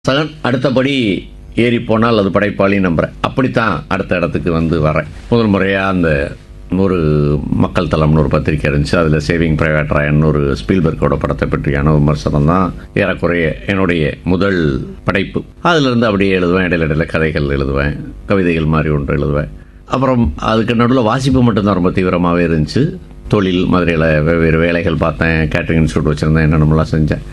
அடுத்தபடி ஏறி போனால் அது படைப்பாளி நம்புறேன். அப்படித்தான் அடுத்த இடத்துக்கு வரேன். முதல் முறையாக அந்த ஒரு மக்கள் தளம்னு ஒரு பத்திரிக்கை இருந்துச்சு. அதில் சேவிங் பிரைவேட் ராயன் ஒரு ஸ்பீல்பர்க்கோட படத்தை பற்றியான விமர்சனம் தான் ஏறக்குறைய என்னுடைய முதல் படைப்பு. அதிலிருந்து அப்படியே எழுதுவேன். இடையில கதைகள் எழுதுவேன், கவிதைகள் மாதிரி ஒன்று எழுதுவேன். அப்புறம் அதுக்கு நடுவில் வாசிப்பு மட்டும்தான் ரொம்ப தீவிரமாகவே இருந்துச்சு. தொழில் மதுரையில் வெவ்வேறு வேலைகள் பார்த்தேன். கேட்டரிங் இன்ஸ்டியூட் வச்சுருந்தேன், என்னென்னலாம் செஞ்சேன்.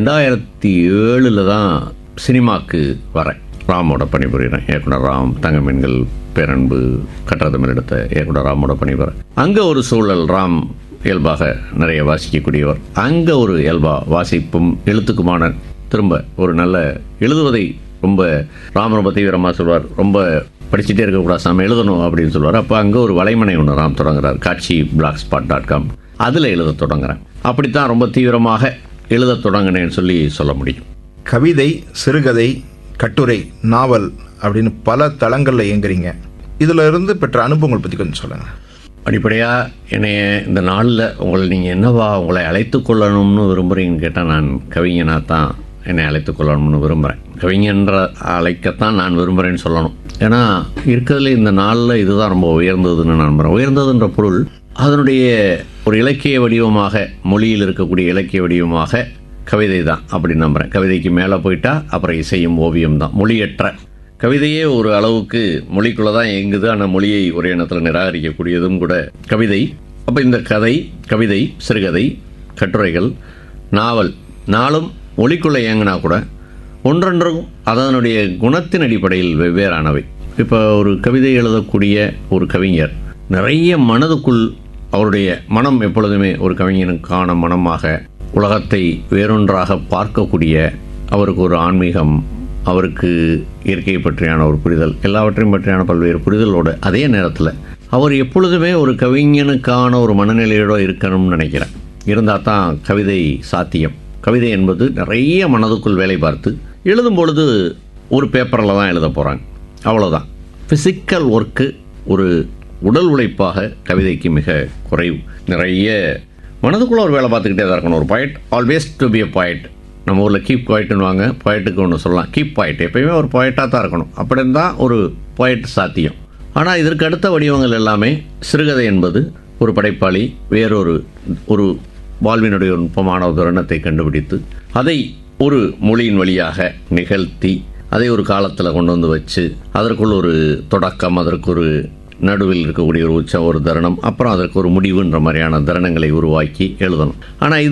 2007 தான் சினிமாவுக்கு வரேன். ராமோட பணிபுரிகிறேன். இயக்குனர் ராம், தங்கமீன்கள், பேரன்பு, கட்டடமில் எடுத்த இயக்குனர் ராமோட பணிபுறேன். அங்கே ஒரு சூழல், ராம் இயல்பாக நிறைய வாசிக்கக்கூடியவர். அங்கே ஒரு இயல்பா வாசிப்பும் எழுத்துக்குமான திரும்ப ஒரு நல்ல எழுதுவதை ரொம்ப ராம் ரொம்ப தீவிரமாக சொல்வார். ரொம்ப படிச்சுட்டே இருக்கக்கூடாது, நம்ம எழுதணும் அப்படின்னு சொல்லுவார். அப்போ அங்கே ஒரு வலைமனை ஒன்று ராம் தொடங்குறார், காட்சி blogspot.com. அதில் எழுத தொடங்குறேன். அப்படித்தான் ரொம்ப தீவிரமாக எழுத தொடங்கினேன்னு சொல்ல முடியும். கவிதை, சிறுகதை, கட்டுரை, நாவல் அப்படின்னு பல தளங்களில் இயங்குறீங்க. இதில் இருந்து பெற்ற அனுபவங்கள் பற்றி கொஞ்சம் சொல்லுங்கள். அடிப்படையாக என்னைய இந்த நாளில் நீங்கள் என்னவா உங்களை அழைத்து கொள்ளணும்னு விரும்புகிறீங்கன்னு கேட்டால், நான் கவிஞனாக தான் என்னை அழைத்து கொள்ளணும்னு விரும்புகிறேன். கவிஞன்ற அழைக்கத்தான் நான் விரும்புகிறேன்னு சொல்லணும். ஏன்னா இருக்கிறதுல இந்த நாளில் இதுதான் ரொம்ப உயர்ந்ததுன்னு நான் நம்புகிறேன். உயர்ந்ததுன்ற பொருள் அதனுடைய ஒரு இலக்கிய வடிவமாக, மொழியில் இருக்கக்கூடிய இலக்கிய வடிவமாக கவிதை தான் அப்படி நம்புகிறேன். கவிதைக்கு மேலே போயிட்டா அப்புறம் இசையும் ஓவியம் தான். மொழியற்ற கவிதையே ஒரு அளவுக்கு மொழிக்குள்ளே தான் இயங்குது. ஆனால் மொழியை ஒரே எண்ணத்தில் நிராகரிக்கக்கூடியதும் கூட கவிதை. அப்போ இந்த கவிதை, சிறுகதை, கட்டுரைகள், நாவல் நாளும் மொழிக்குள்ளே இயங்கினா கூட ஒன்றொன்றும் அதனுடைய குணத்தின் அடிப்படையில் வெவ்வேறானவை. இப்போ ஒரு கவிதை எழுதக்கூடிய ஒரு கவிஞர் நிறைய மனதுக்குள், அவருடைய மனம் எப்பொழுதுமே ஒரு கவிஞனுக்கான மனமாக, உலகத்தை வேறொன்றாக பார்க்கக்கூடிய, அவருக்கு ஒரு ஆன்மீகம், அவருக்கு இயற்கையை பற்றியான ஒரு புரிதல், எல்லாவற்றையும் பற்றியான பல்வேறு புரிதலோடு அதே நேரத்தில் அவர் எப்பொழுதுமே ஒரு கவிஞனுக்கான ஒரு மனநிலையோடு இருக்கணும்னு நினைக்கிறேன். இருந்தால் தான் கவிதை சாத்தியம். கவிதை என்பது நிறைய மனதுக்குள் வேலை பார்த்து எழுதும் பொழுது ஒரு பேப்பரில் தான் எழுத போகிறாங்க, அவ்வளோதான். ஃபிசிக்கல் ஒர்க்கு, ஒரு உடல் உழைப்பாக கவிதைக்கு மிக குறைவு. நிறைய மனதுக்குள்ளே ஒரு வேலை பார்த்துக்கிட்டே தான் இருக்கணும். ஒரு point always to be a point. நம்ம ஊரில் கீப் பாயிண்ட்னு வாங்க, பாயிண்ட்டுக்கு ஒன்று சொல்லலாம், கீப் பாயிண்ட். எப்பயுமே ஒரு பாயிண்ட்டாக தான் இருக்கணும். அப்படின்னு தான் ஒரு பாயிண்ட் சாத்தியம். ஆனால் இதற்கு அடுத்த வடிவங்கள் எல்லாமே, சிறுகதை என்பது ஒரு படைப்பாளி வேறொரு ஒரு வாழ்வினுடைய நுட்பமான ஒரு தருணத்தை கண்டுபிடித்து அதை ஒரு மொழியின் வழியாக நிகழ்த்தி அதை ஒரு காலத்தில் கொண்டு வச்சு அதற்குள் ஒரு தொடக்கம், அதற்கு ஒரு நடுவில் இருக்கக்கூடிய ஒரு உச்சம், ஒரு தருணம், அப்புறம் அதற்கு ஒரு முடிவுன்ற மாதிரியான தருணங்களை உருவாக்கி எழுதணும். ஆனால்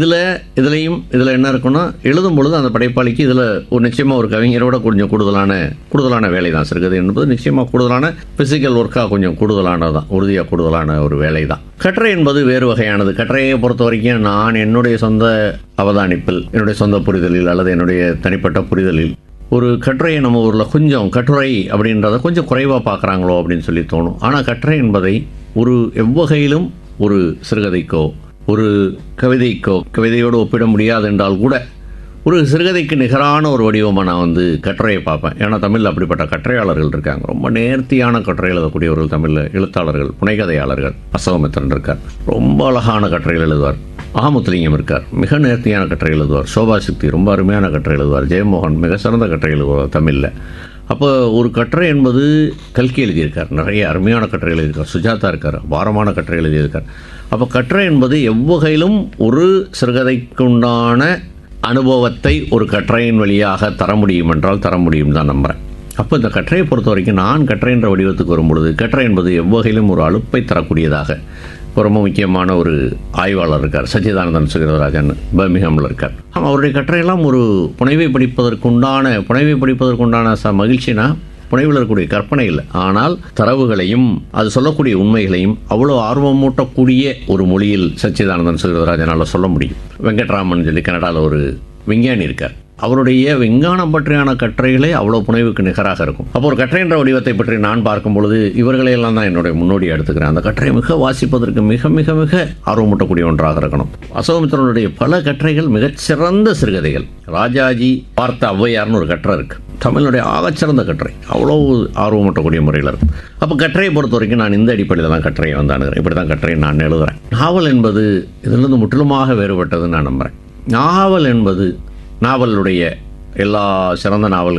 இதில் என்ன இருக்குன்னா, எழுதும் பொழுது அந்த படைப்பாளிக்கு இதில் ஒரு நிச்சயமாக ஒரு கவிஞரோட கொஞ்சம் கூடுதலான வேலை தான். சிறுகதை என்பது நிச்சயமாக கூடுதலான ஃபிசிக்கல் ஒர்க்காக கொஞ்சம் கூடுதலானதான், உறுதியாக கூடுதலான ஒரு வேலை தான். கட்டுரை என்பது வேறு வகையானது. கட்டுரையை பொறுத்த வரைக்கும் நான் என்னுடைய சொந்த அவதானிப்பில், என்னுடைய சொந்த புரிதலில் அல்லது என்னுடைய தனிப்பட்ட புரிதலில் ஒரு கட்டுரையை நம்ம ஊரில் கொஞ்சம் கட்டுரை அப்படின்றத கொஞ்சம் குறைவாக பார்க்குறாங்களோ அப்படின்னு சொல்லி தோணும். ஆனால் கட்டுரை என்பதை ஒரு எவ்வகையிலும் ஒரு சிறுகதைக்கோ ஒரு கவிதையோடு ஒப்பிட முடியாது என்றால் கூட ஒரு சிறுகதைக்கு நிகரான ஒரு வடிவமாக நான் கட்டுரையை பார்ப்பேன். ஏன்னா தமிழில் அப்படிப்பட்ட கட்டுரையாளர்கள் இருக்காங்க. ரொம்ப நேர்த்தியான கட்டுரை எழுதக்கூடியவர்கள் தமிழில், எழுத்தாளர்கள், புனைகதையாளர்கள். அசோகமித்திரன் இருக்கார், ரொம்ப அழகான கட்டுரைகள் எழுதுவார். ஆமுத்துலிங்கம் இருக்கார், மிக நேர்த்தியான கட்டுரை எழுதுவார். சோபா சக்தி ரொம்ப அருமையான கட்டுரை எழுதுவார். ஜெயமோகன் மிக சிறந்த கட்டுரை எழுதுவார் தமிழில். அப்போ ஒரு கட்டுரை என்பது, கல்கி எழுதியிருக்கார், நிறைய அருமையான கட்டுரை எழுதியிருக்கார். சுஜாதா இருக்கார், அபாரமான கட்டுரை எழுதியிருக்கார். அப்போ கட்டுரை என்பது எவ்வகையிலும் ஒரு சிறுகதைக்குண்டான அனுபவத்தை ஒரு கட்டுரையின் வழியாக தர முடியும் என்றால் தர முடியும் தான் நம்புகிறேன். அப்போ இந்த கட்டுரையை பொறுத்த வரைக்கும் நான் கட்டுரைன்ற வடிவத்துக்கு வரும்பொழுது கட்டுரை என்பது எவ்வகையிலும் ஒரு அலுப்பை தரக்கூடியதாக, ரொம்ப முக்கியமான ஒரு ஆய்வாளர் இருக்கார், சச்சிதானந்தன் சுகிரதராஜன், பர்மிங்ஹாமில் இருக்கார். அவருடைய கட்டுரையெல்லாம் ஒரு புனைவை படிப்பதற்குண்டான மகிழ்ச்சினா, புனைவில் இருக்கக்கூடிய கற்பனை இல்லை, ஆனால் தரவுகளையும் அது சொல்லக்கூடிய உண்மைகளையும் அவ்வளோ ஆர்வமூட்டக்கூடிய ஒரு மொழியில் சச்சிதானந்தன் சுகிரதராஜனால் சொல்ல முடியும். வெங்கட்ராமன் சொல்லி கனடாவில் ஒரு விஞ்ஞானி இருக்கார். அவருடைய விஞ்ஞானம் பற்றியான கட்டுரைகளே அவ்வளோ புனைவுக்கு நிகராக இருக்கும். அப்போ ஒரு கட்டுரைன்ற வடிவத்தை பற்றி நான் பார்க்கும் பொழுது இவர்களையெல்லாம் தான் என்னுடைய முன்னோடியாக எடுத்துக்கிறேன். அந்த கட்டுரை மிக வாசிப்பதற்கு மிக மிக மிக ஆர்வமூட்டக்கூடிய ஒன்றாக இருக்கணும். அசோகமித்திரனுடைய பல கட்டுரைகள் மிகச்சிறந்த சிறுகதைகள். ராஜாஜி பார்த்த ஔவையார்னு ஒரு கட்டுரை இருக்குது, தமிழுடைய ஆகச்சிறந்த கட்டுரை, அவ்வளோ ஆர்வமூட்டக்கூடிய முறையில் இருக்கும். அப்போ கட்டுரையை பொறுத்த வரைக்கும் நான் இந்த அடிப்படையில் தான் கட்டுரையை அணுகிறேன். இப்படி தான் கட்டுரையை நான் எழுதுகிறேன். நாவல் என்பது இதிலிருந்து முற்றிலுமாக வேறுபட்டதுன்னு நான் நம்புகிறேன். நாவலுடைய எல்லா சிறந்த நாவல்கள்